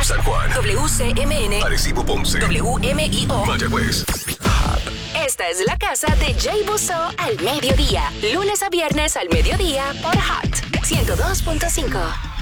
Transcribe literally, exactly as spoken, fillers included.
San Juan. W C M N. Arecibo, Ponce. W M I O. Mayagüez. Esta es la casa de Jay Busso al mediodía. Lunes a viernes al mediodía por Hot ciento dos punto cinco.